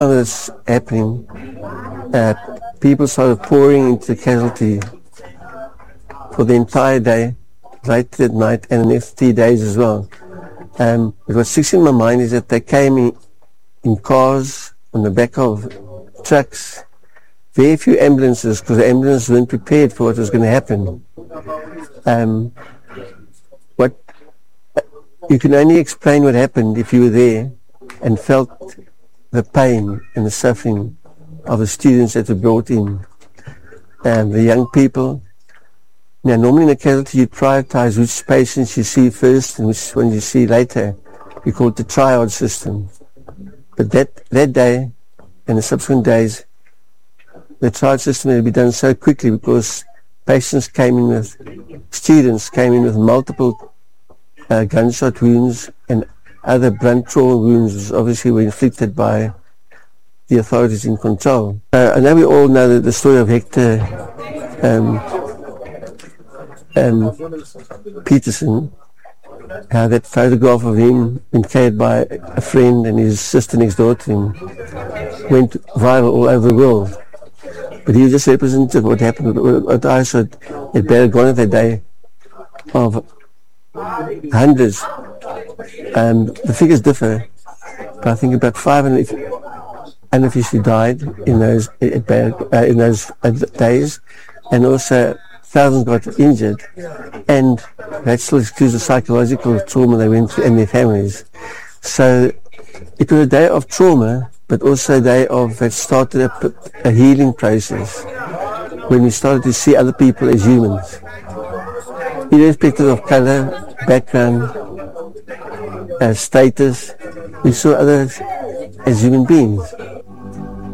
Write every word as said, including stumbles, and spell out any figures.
That's happening. Uh, people started pouring into the casualty for the entire day, late at night, and the next three days as well. Um, what sticks in my mind is that they came in, in cars, on the back of trucks, very few ambulances, because the ambulances weren't prepared for what was going to happen. Um, what you can only explain what happened if you were there and felt the pain and the suffering of the students that were brought in, and the young people. Now, normally in a casualty, you prioritize which patients you see first and which ones you see later. We call it the triage system. But that, that day and the subsequent days, the triage system had to be done so quickly because patients came in with, students came in with multiple uh, gunshot wounds and other blunt trauma wounds, which obviously were inflicted by the authorities in control. Uh, I know we all know that the story of Hector um, um, Peterson, how that photograph of him been carried by a friend and his sister next door to him went viral all over the world. But he was just representative of what happened at I saw at Baragona that day of hundreds. Um, the figures differ, but I think about five hundred unofficially died in those uh, in those uh, days, and also thousands got injured, and that still excludes the psychological trauma they went through and their families. So it was a day of trauma, but also a day of that started a, a healing process when we started to see other people as humans, irrespective of color, background, uh, status. We saw others as human beings.